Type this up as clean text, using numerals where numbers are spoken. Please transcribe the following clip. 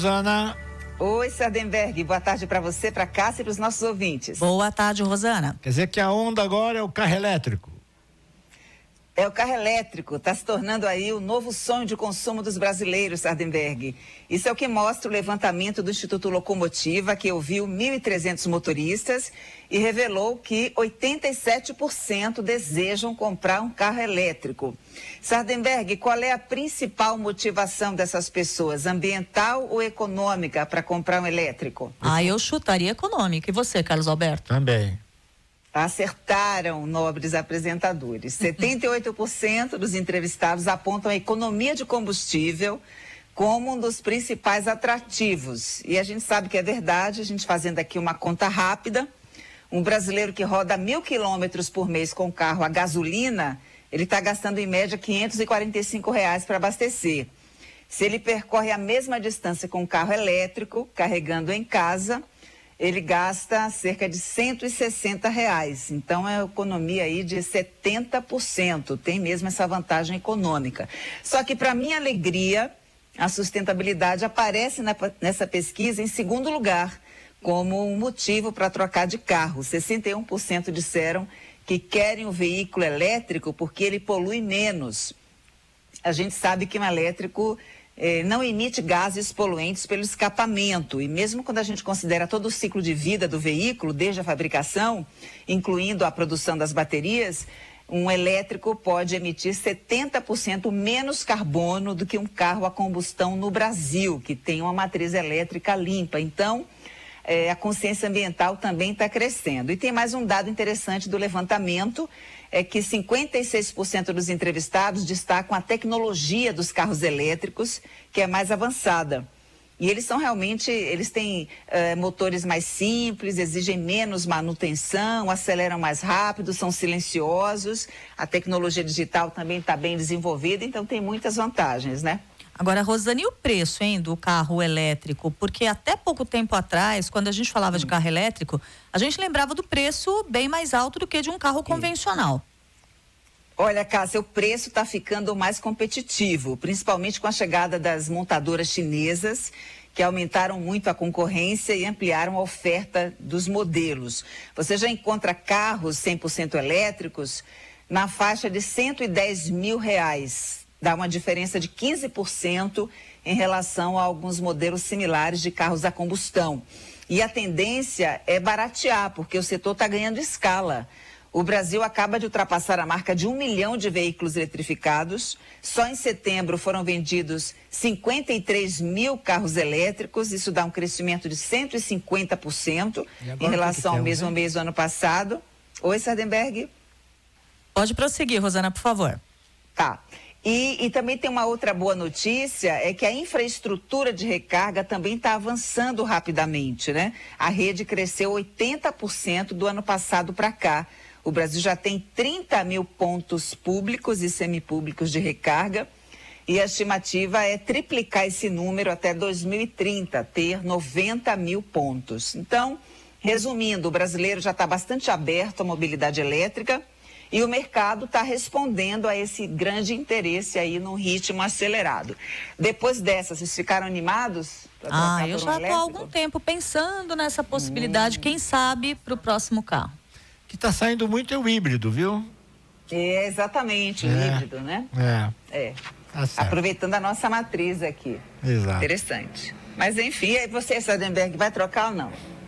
Rosana. Oi, Sardenberg. Boa tarde para você, para Cássia e para os nossos ouvintes. Boa tarde, Rosana. Quer dizer que a onda agora é o carro elétrico? É o carro elétrico, está se tornando aí o novo sonho de consumo dos brasileiros, Sardenberg. Isso é o que mostra o levantamento do Instituto Locomotiva, que ouviu 1.300 motoristas e revelou que 87% desejam comprar um carro elétrico. Sardenberg, qual é a principal motivação dessas pessoas, ambiental ou econômica, para comprar um elétrico? Eu chutaria econômica. E você, Carlos Alberto? Também. Acertaram, nobres apresentadores. 78% dos entrevistados apontam a economia de combustível como um dos principais atrativos. E a gente sabe que é verdade, a gente fazendo aqui uma conta rápida, um brasileiro que roda 1.000 quilômetros por mês com carro a gasolina, ele está gastando em média R$545 para abastecer. Se ele percorre a mesma distância com um carro elétrico, carregando em casa, ele gasta cerca de R$160. Então, é uma economia aí de 70%. Tem mesmo essa vantagem econômica. Só que, para minha alegria, a sustentabilidade aparece nessa pesquisa em segundo lugar, como um motivo para trocar de carro. 61% disseram que querem um veículo elétrico porque ele polui menos. A gente sabe que um elétrico não emite gases poluentes pelo escapamento, e mesmo quando a gente considera todo o ciclo de vida do veículo, desde a fabricação, incluindo a produção das baterias, um elétrico pode emitir 70% menos carbono do que um carro a combustão no Brasil, que tem uma matriz elétrica limpa. Então, a consciência ambiental também está crescendo. E tem mais um dado interessante do levantamento, é que 56% dos entrevistados destacam a tecnologia dos carros elétricos, que é mais avançada. E eles têm motores mais simples, exigem menos manutenção, aceleram mais rápido, são silenciosos. A tecnologia digital também está bem desenvolvida, então tem muitas vantagens, né? Agora, Rosane, e o preço, do carro elétrico? Porque até pouco tempo atrás, quando a gente falava de carro elétrico, a gente lembrava do preço bem mais alto do que de um carro convencional. Olha, Cássia, o preço está ficando mais competitivo, principalmente com a chegada das montadoras chinesas, que aumentaram muito a concorrência e ampliaram a oferta dos modelos. Você já encontra carros 100% elétricos na faixa de R$110 mil. Dá uma diferença de 15% em relação a alguns modelos similares de carros a combustão. E a tendência é baratear, porque o setor está ganhando escala. O Brasil acaba de ultrapassar a marca de 1 milhão de veículos eletrificados. Só em setembro foram vendidos 53 mil carros elétricos. Isso dá um crescimento de 150% em relação ao mesmo mês do ano passado. Oi, Sardenberg. Pode prosseguir, Rosana, por favor. Tá. E também tem uma outra boa notícia, é que a infraestrutura de recarga também está avançando rapidamente, né? A rede cresceu 80% do ano passado para cá. O Brasil já tem 30 mil pontos públicos e semipúblicos de recarga, e a estimativa é triplicar esse número até 2030, ter 90 mil pontos. Então, resumindo, o brasileiro já está bastante aberto à mobilidade elétrica, e o mercado está respondendo a esse grande interesse aí num ritmo acelerado. Depois dessa, vocês ficaram animados? Eu já estou há algum tempo pensando nessa possibilidade, quem sabe, para o próximo carro. Que está saindo muito é o híbrido, viu? É, exatamente, o híbrido, né? Tá certo. Aproveitando a nossa matriz aqui. Exato. Interessante. Mas enfim, você, Sardenberg, vai trocar ou não?